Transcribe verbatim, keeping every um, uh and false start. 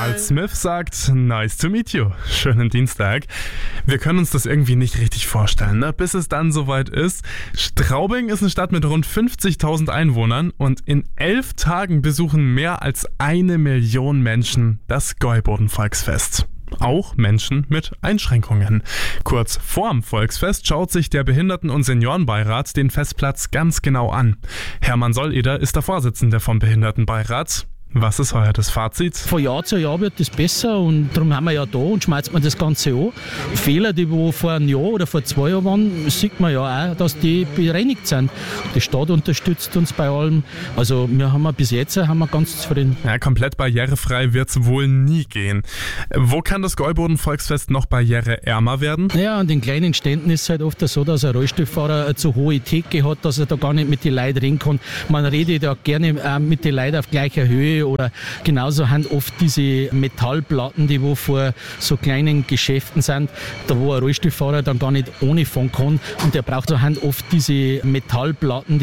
Carl Smith sagt, nice to meet you. Schönen Dienstag. Wir können uns das irgendwie nicht richtig vorstellen, ne? Bis es dann soweit ist. Straubing ist eine Stadt mit rund fünfzigtausend Einwohnern und in elf Tagen besuchen mehr als eine Million Menschen das Gäuboden-Volksfest. Auch Menschen mit Einschränkungen. Kurz vorm Volksfest schaut sich der Behinderten- und Seniorenbeirat den Festplatz ganz genau an. Hermann Solleder ist der Vorsitzende vom Behindertenbeirat. Was ist euer das Fazit? Von Jahr zu Jahr wird das besser und darum haben wir ja da und schmeißt man das Ganze an. Fehler, die wo vor einem Jahr oder vor zwei Jahren waren, sieht man ja auch, dass die bereinigt sind. Die Stadt unterstützt uns bei allem. Also wir haben bis jetzt haben wir ganz zufrieden. Ja, komplett barrierefrei wird es wohl nie gehen. Wo kann das Gäuboden-Volksfest noch barriereärmer werden? Ja, an den kleinen Ständen ist es halt oft so, dass ein Rollstuhlfahrer eine zu hohe Theke hat, dass er da gar nicht mit den Leuten reden kann. Man redet ja gerne äh, mit den Leuten auf gleicher Höhe. Oder genauso haben oft diese Metallplatten, die wo vor so kleinen Geschäften sind, da wo ein Rollstuhlfahrer dann gar nicht ohne fahren kann. Und der braucht so oft diese Metallplatten, die